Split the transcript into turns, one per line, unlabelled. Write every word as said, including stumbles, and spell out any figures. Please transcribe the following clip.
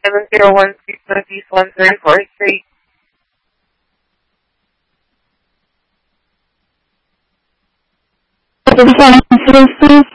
seven zero one six Northeast one thirty-fourth Street.
What is that, please?